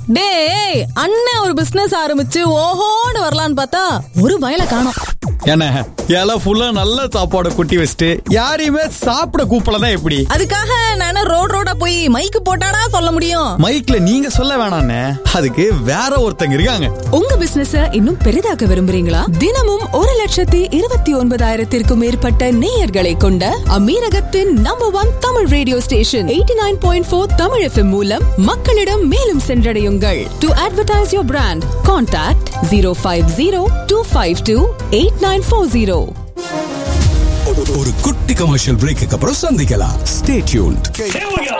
டேய், அண்ணன் ஒரு பிசினஸ் ஆரம்பிச்சு ஓஹோன்னு வரலான்னு பார்த்தா ஒரு பயல காணோம். என்ன இலை ஃபுல்லா நல்ல சாப்பாடு கொட்டி வச்சுட்டு யாரையுமே சாப்பிட கூப்பிடலாம் எப்படி? அதுக்காக நானே ரோடா போய் மைக்கு போட்டாடா சொல்ல முடியும்? மைக்ல நீங்க சொல்ல வேணாண்ணே, அதுக்கு வேற ஒருத்தங்க இருக்காங்க. உங்க பிசினஸ இன்னும் பெரிதாக்க விரும்புறீங்களா? தினமும் 1,29,000 மேற்பட்ட நேயர்களை கொண்ட அமீரகத்தின் number 1 Tamil radio station 89.4 Tamil FM மூலம் மக்களிடம் மேலும் சென்றடையுங்கள். To advertise your brand, contact 050-252-8940. ஒரு குட்டி கமர்ஷியல் பிரேக்கு அப்புறம் சந்திக்கலாம். Stay tuned.